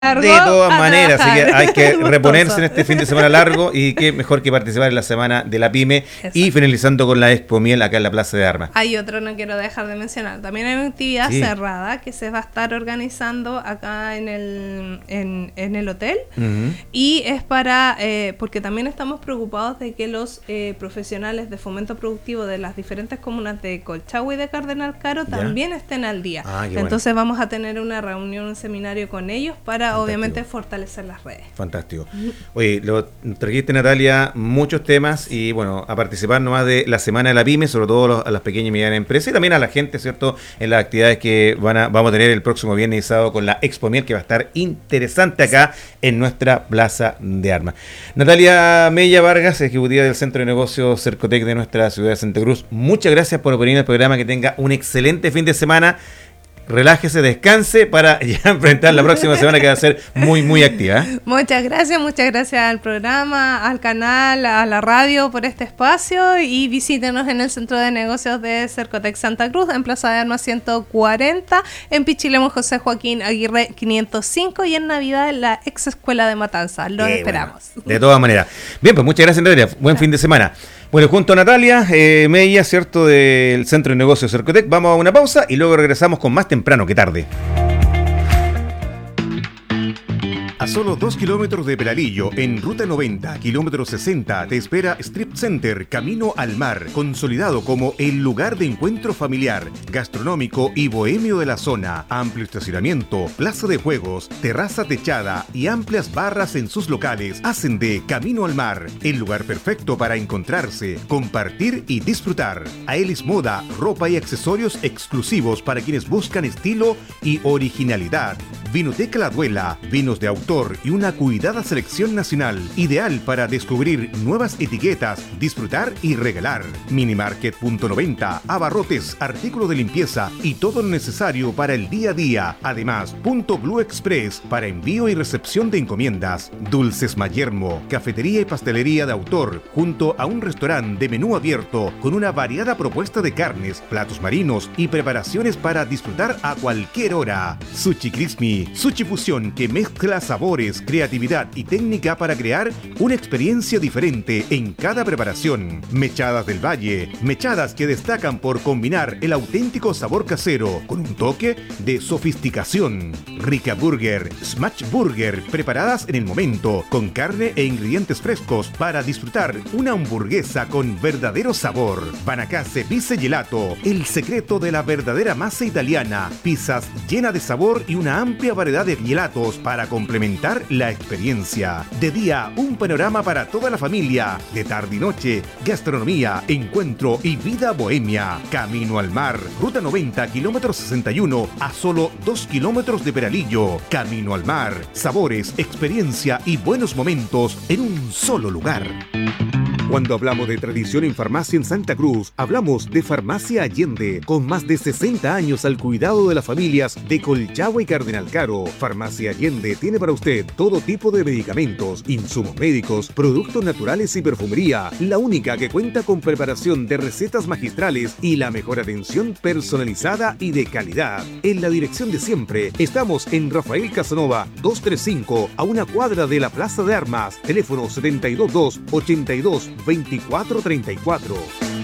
largo De todas a maneras, así que trabajar. hay que reponerse Gustoso. en este fin de semana largo y qué mejor que participar en la semana de la PYME Exacto. y finalizando con la Expo Miel acá en la Plaza de Armas. Hay otro, no quiero dejar de mencionar. También hay una actividad Sí. cerrada que se va a estar organizando acá en el hotel. Ujú. Y es para, porque también estamos preocupados de que los profesionales de fomento productivo de las diferentes comunas de Colchagua y de Cardenal Caro Ya. también estén al día. Ah, qué bueno. Entonces vamos a tener una reunión, un seminario con ellos para Fantástico. obviamente fortalecer las redes. Fantástico. Oye, lo trajiste, Natalia, muchos temas y bueno, a participar nomás de la semana de la PYME, sobre todo a las pequeñas y medianas empresas y también a la gente, ¿cierto? En las actividades que vamos a tener el próximo viernes y sábado con la Expo Miel, que va a estar interesante acá en nuestra Plaza de Armas. Natalia Mella Vargas, ejecutiva del Centro de Negocios Cercotec de nuestra ciudad de Santa Cruz, muchas gracias por venir al programa, que tenga un excelente fin de semana. Relájese, descanse para ya enfrentar la próxima semana, que va a ser muy, muy activa. ¿Eh? Muchas gracias al programa, al canal, a la radio por este espacio y visítenos en el Centro de Negocios de Cercotec Santa Cruz, en Plaza de Armas 140, en Pichilemu José Joaquín Aguirre 505 y en Navidad en la ex escuela de Matanza. Los esperamos. Bueno, de todas maneras. Bien, pues muchas gracias, Natalia. Buen fin de semana. Bueno, junto a Natalia Mella, ¿cierto?, del Centro de Negocios Cercotec, vamos a una pausa y luego regresamos con más temprano que tarde. A solo 2 kilómetros de Peralillo, en Ruta 90, kilómetro 60, te espera Strip Center, Camino al Mar, consolidado como el lugar de encuentro familiar, gastronómico y bohemio de la zona. Amplio estacionamiento, plaza de juegos, terraza techada y amplias barras en sus locales hacen de Camino al Mar el lugar perfecto para encontrarse, compartir y disfrutar. Aelis Moda, ropa y accesorios exclusivos para quienes buscan estilo y originalidad. Vinoteca La Duela, vinos de autor y una cuidada selección nacional, ideal para descubrir nuevas etiquetas, disfrutar y regalar. Minimarket.90, abarrotes, artículos de limpieza y todo lo necesario para el día a día. Además, Punto Blue Express para envío y recepción de encomiendas. Dulces Mayermo, cafetería y pastelería de autor, junto a un restaurante de menú abierto con una variada propuesta de carnes, platos marinos y preparaciones para disfrutar a cualquier hora. Sushi Crispy, sushi fusión que mezcla sabores, creatividad y técnica para crear una experiencia diferente en cada preparación. Mechadas del Valle, mechadas que destacan por combinar el auténtico sabor casero con un toque de sofisticación. Rica Burger, Smash Burger, preparadas en el momento, con carne e ingredientes frescos para disfrutar una hamburguesa con verdadero sabor. Banacase Pizza Gelato, el secreto de la verdadera masa italiana. Pizzas llenas de sabor y una amplia variedad de gelatos para complementar la experiencia. De día, un panorama para toda la familia. De tarde y noche, gastronomía, encuentro y vida bohemia. Camino al Mar, Ruta 90, kilómetro 61, a solo 2 kilómetros de Peralillo. Camino al Mar, sabores, experiencia y buenos momentos en un solo lugar. Cuando hablamos de tradición en farmacia en Santa Cruz, hablamos de Farmacia Allende, con más de 60 años al cuidado de las familias de Colchagua y Cardenal Caro. Farmacia Allende tiene para usted todo tipo de medicamentos, insumos médicos, productos naturales y perfumería, la única que cuenta con preparación de recetas magistrales y la mejor atención personalizada y de calidad. En la dirección de siempre, estamos en Rafael Casanova 235, a una cuadra de la Plaza de Armas. Teléfono 722-82-2434.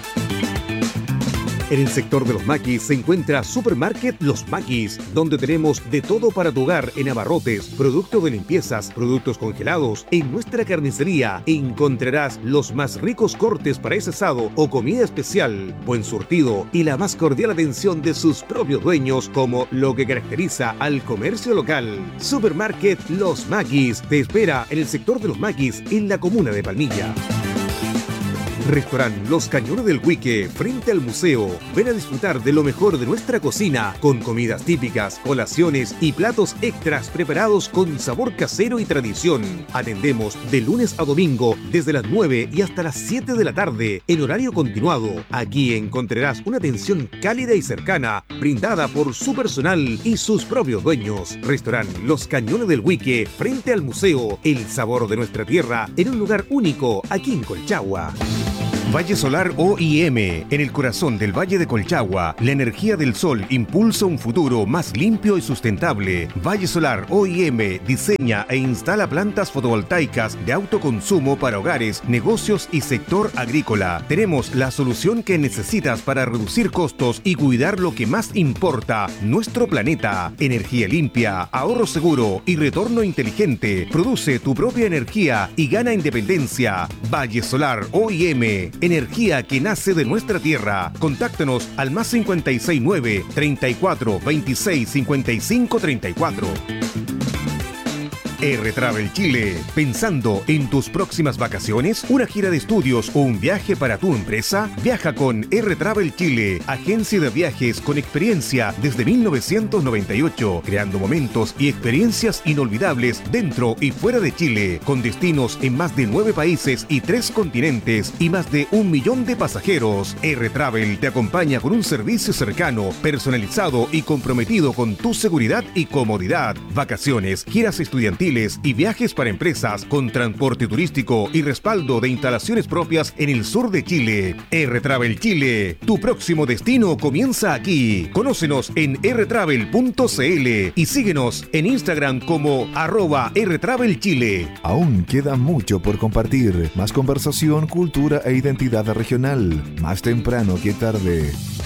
En el sector de los maquis se encuentra Supermarket Los Maquis, donde tenemos de todo para tu hogar en abarrotes, productos de limpiezas, productos congelados. En nuestra carnicería encontrarás los más ricos cortes para ese asado o comida especial, buen surtido y la más cordial atención de sus propios dueños, como lo que caracteriza al comercio local. Supermarket Los Maquis te espera en el sector de los maquis en la comuna de Palmilla. Restaurante Los Cañones del Huique, frente al museo. Ven a disfrutar de lo mejor de nuestra cocina, con comidas típicas, colaciones y platos extras preparados con sabor casero y tradición. Atendemos de lunes a domingo desde las 9 y hasta las 7 de la tarde, en horario continuado. Aquí encontrarás una atención cálida y cercana, brindada por su personal y sus propios dueños. Restaurante Los Cañones del Huique, frente al museo. El sabor de nuestra tierra en un lugar único, aquí en Colchagua. Valle Solar OIM, en el corazón del Valle de Colchagua, la energía del sol impulsa un futuro más limpio y sustentable. Valle Solar OIM diseña e instala plantas fotovoltaicas de autoconsumo para hogares, negocios y sector agrícola. Tenemos la solución que necesitas para reducir costos y cuidar lo que más importa, nuestro planeta. Energía limpia, ahorro seguro y retorno inteligente. Produce tu propia energía y gana independencia. Valle Solar OIM, energía que nace de nuestra tierra. Contáctanos al más 569 34 26 55 34. R-Travel Chile. ¿Pensando en tus próximas vacaciones? ¿Una gira de estudios o un viaje para tu empresa? Viaja con R-Travel Chile, agencia de viajes con experiencia desde 1998, creando momentos y experiencias inolvidables dentro y fuera de Chile, con destinos en más de 9 países y 3 continentes y más de 1 millón de pasajeros. R-Travel te acompaña con un servicio cercano, personalizado y comprometido con tu seguridad y comodidad. Vacaciones, giras estudiantiles y viajes para empresas con transporte turístico y respaldo de instalaciones propias en el sur de Chile. R-Travel Chile, tu próximo destino comienza aquí. Conócenos en rtravel.cl y síguenos en Instagram como @rtravelchile. Aún queda mucho por compartir. Más conversación, cultura e identidad regional. Más temprano que tarde.